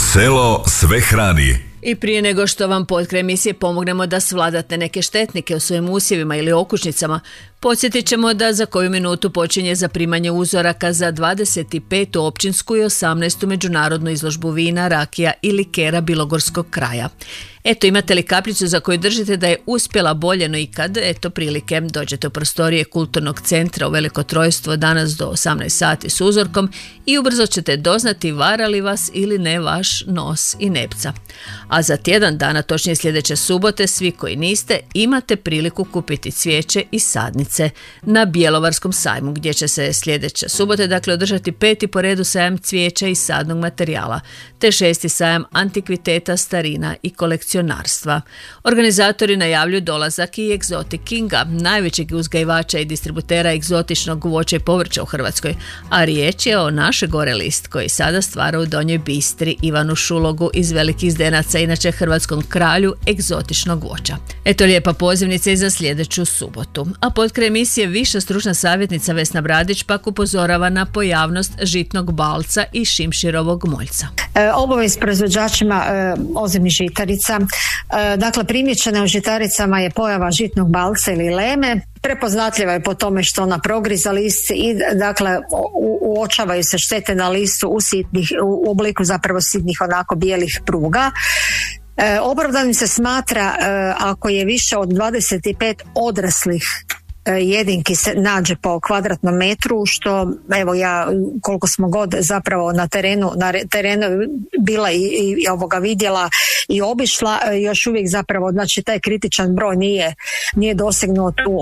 Selo sve hrani. I prije nego što vam potkraj emisije pomognemo da svladate neke štetnike u svojim usjevima ili okućnicama, podsjetit ćemo da za koju minutu počinje zaprimanje uzoraka za 25. općinsku i 18. međunarodnu izložbu vina, rakija i likera Bilogorskog kraja. Eto, imate li kapljicu za koju držite da je uspjela bolje no ikad? Eto prilike, dođete u prostorije Kulturnog centra u Veliko Trojstvo danas do 18 sati s uzorkom i ubrzo ćete doznati vara li vas ili ne vaš nos i nepca. A za tjedan dana, točnije sljedeće subote, svi koji niste, imate priliku kupiti cvijeće i sadnice na Bjelovarskom sajmu, gdje će se sljedeće subote održati 5. po redu sajam cvijeća i sadnog materijala, te 6. sajam antikviteta, starina i kolekcionarstva. Organizatori najavljuju dolazak i Exotic Kinga, najvećeg uzgajivača i distributera egzotičnog voća i povrća u Hrvatskoj, a riječ je o Naše gore list, koji sada stvara u Donjoj Bistri Ivanu Šulogu iz Velikih Zdenaca, inače hrvatskom kralju egzotičnog voća. Eto lijepa pozivnica i za sljedeću subotu. A potkraj emisije viša stručna savjetnica Vesna Bradić pak upozorava na pojavnost žitnog balca i šimširovog moljca. Obavijest proizvođačima ozimnih žitarica. Dakle, primjećena u žitaricama je pojava žitnog balca ili leme. Prepoznatljiva je po tome što ona progriza list i dakle uočavaju se štete na listu u obliku zapravo sitnih onako bijelih pruga. Opravdanim se smatra ako je više od 25 odraslih jedinki se nađe po kvadratnom metru, što evo ja koliko smo god zapravo na terenu bila i ovoga vidjela i obišla, još uvijek zapravo znači taj kritičan broj nije dosegnuo tu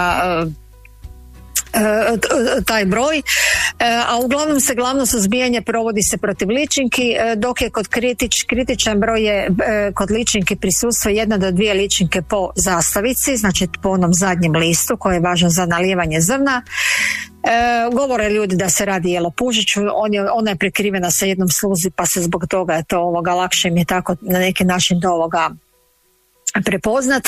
taj broj, a uglavnom se glavno suzbijanje provodi se protiv ličinki, dok je kod kritičan broj je kod ličinki prisustvo 1 do 2 ličinke po zastavici, znači po onom zadnjem listu koji je važan za nalijevanje zrna. Govore ljudi da se radi jelopužiću, ona je prekrivena sa jednom sluzi pa se zbog toga je to lakše im je tako na neki način do prepoznat.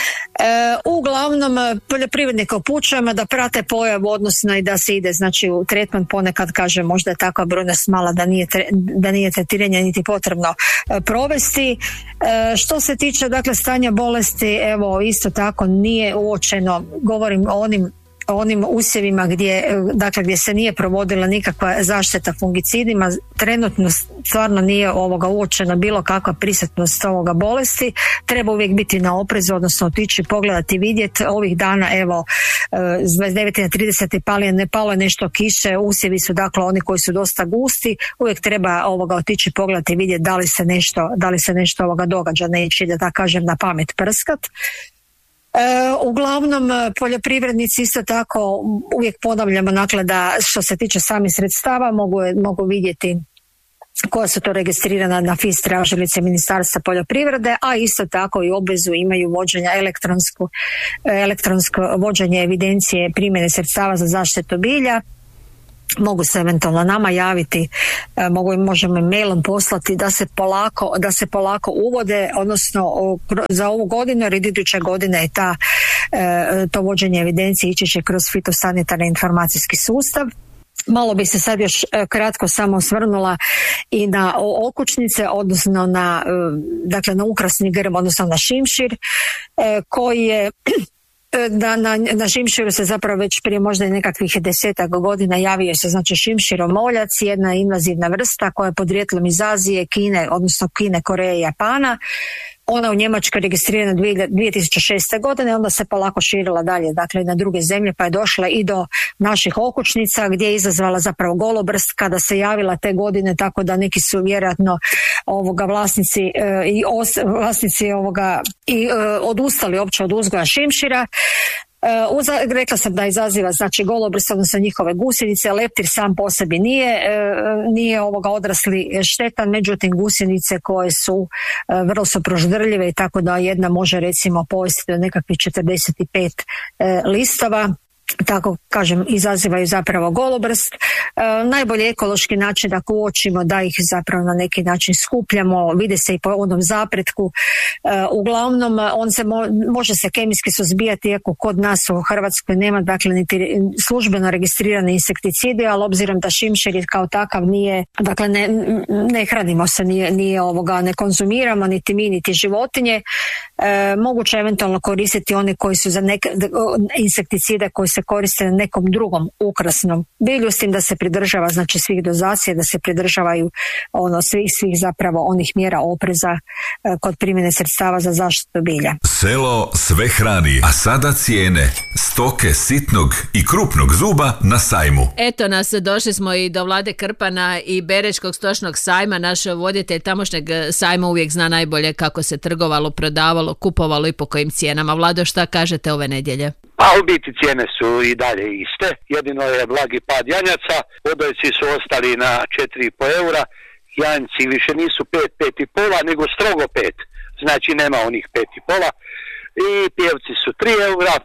Uglavnom poljoprivrednike upućujemo da prate pojavu, odnosno i da se ide znači u tretman, ponekad kaže možda je takva brojnost mala da nije tretiranje niti potrebno provesti. Što se tiče dakle stanja bolesti, evo isto tako nije uočeno, govorim o onim usjevima gdje se nije provodila nikakva zaštita fungicidima, trenutno stvarno nije uočena bilo kakva prisutnost ovoga bolesti. Treba uvijek biti na oprezu, odnosno otići pogledati, vidjeti. Ovih dana evo s 29. na 30. ne palo je nešto kiše, usjevi su dakle oni koji su dosta gusti, uvijek treba otići pogledati, vidjeti da li se nešto događa, neće da kažem na pamet prskat. Uglavnom poljoprivrednici isto tako uvijek ponavljamo dakle da što se tiče samih sredstava mogu vidjeti koja su to registrirana na FIS tražilice Ministarstva poljoprivrede, a isto tako i obvezu imaju vođenja elektronsko vođenje evidencije primjene sredstava za zaštitu bilja. Mogu se eventualno nama javiti, možemo mailom poslati da se polako uvode, odnosno za ovu godinu jer iduće godine je to vođenje evidencije ići će kroz fitosanitarni informacijski sustav. Malo bi se sad još kratko samo osvrnula i na okućnice, odnosno na ukrasni grm, odnosno na šimšir koji je na šimširu se zapravo već prije možda i nekakvih 10 godina javio se znači šimširov moljac, jedna invazivna vrsta koja je podrijetlom iz Azije, Kine, odnosno Kine, Koreje i Japana. Ona u Njemačkoj registrirana 2006. godine, onda se polako širila dalje, dakle na druge zemlje, pa je došla i do naših okućnica gdje je izazvala zapravo golobrst kada se javila te godine, tako da neki su vjerojatno vlasnici odustali uopće od uzgoja šimšira. Rekla sam da izaziva znači golobrst, odnosno njihove gusjenice. Leptir sam po sebi nije odrasli štetan, međutim gusjenice koje su vrlo su proždrljive i tako da jedna može recimo pojesti do nekakvih 45 listova. tako kažem, izazivaju zapravo golobrst. Najbolji ekološki način da uočimo da ih zapravo na neki način skupljamo, vide se i po onom zapretku. Uglavnom, on se može se kemijski suzbijati, iako kod nas u Hrvatskoj nema, dakle, niti službeno registrirane insekticide, ali obzirom da šimšer kao takav nije, dakle, ne hranimo se, ne konzumiramo, niti mi, niti životinje, moguće eventualno koristiti one koji su za insekticide koji se koriste na nekom drugom ukrasnom bilju, s tim da se pridržava, znači, svih dozacija, da se pridržavaju svih zapravo onih mjera opreza kod primjene sredstava za zaštitu bilja. Selo sve hrani, a sada cijene stoke sitnog i krupnog zuba na sajmu. Eto nas, došli smo i do Vlade Krpana i Berečkog stočnog sajma. Naš voditelj tamošnjeg sajma uvijek zna najbolje kako se trgovalo, prodavalo, kupovalo i po kojim cijenama. Vlado, šta kažete ove nedjelje? Pa u biti cijene su i dalje iste, jedino je blagi pad janjaca, odojci su ostali na 4,5 eura, janjci više nisu 5,5, nego strogo 5, znači nema onih 5,5, i pjevci su 3 eura,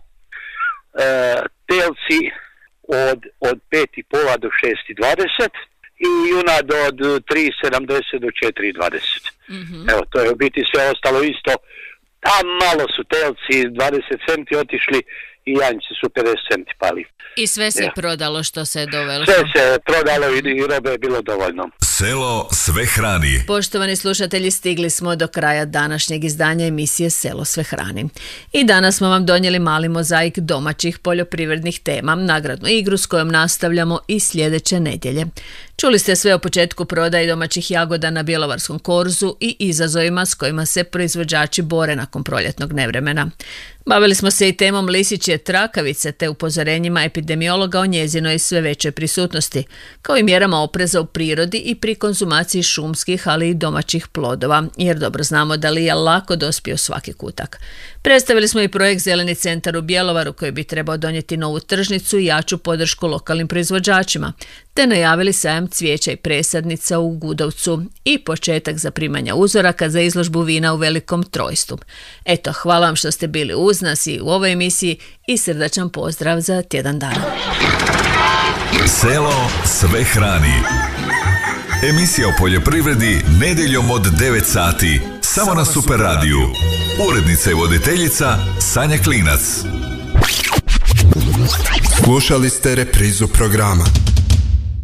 telci od 5,5 do 6,20 i junad od 3,70 do 4,20. Evo, to je u biti sve ostalo isto, a malo su telci 20 centi otišli i janjci su 50 centi pali. I sve se prodalo što se je dovelo? Sve se prodalo i robe je bilo dovoljno. Selo sve hrani. Poštovani slušatelji, stigli smo do kraja današnjeg izdanja emisije Selo sve hrani. I danas smo vam donijeli mali mozaik domaćih poljoprivrednih tema, nagradnu igru s kojom nastavljamo i sljedeće nedjelje. Čuli ste sve o početku prodaje domaćih jagoda na Bjelovarskom korzu i izazovima s kojima se proizvođači bore nakon proljetnog nevremena. Bavili smo se i temom lisičje trakavice te upozorenjima epidemiologa o njezinoj sve većoj prisutnosti, kao i mjerama opreza u prirodi i pri konzumaciji šumskih, ali i domaćih plodova, jer dobro znamo da lija lako dospije u svaki kutak. Predstavili smo i projekt Zeleni centar u Bjelovaru koji bi trebao donijeti novu tržnicu i jaču podršku lokalnim proizvođačima, te najavili sajam cvijeća i presadnica u Gudovcu i početak zaprimanja uzoraka za izložbu vina u Velikom Trojstvu. Eto, hvala vam što ste bili uz nas i u ovoj emisiji i srdačan pozdrav za tjedan dana. Selo sve hrani. Emisija o poljoprivredi nedjeljom od 9 sati. Samo na Super radiju. Urednica i voditeljica Sanja Klinac. Slušali ste reprizu programa